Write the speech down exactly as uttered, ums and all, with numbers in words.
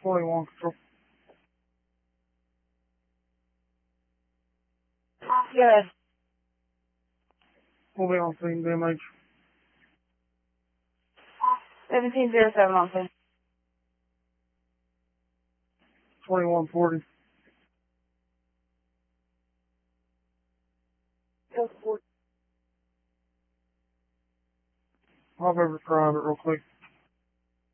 twenty-one control. Good. We'll be on scene, D M H. seventeen zero seven on scene. twenty-one forty. Hop over to private real quick.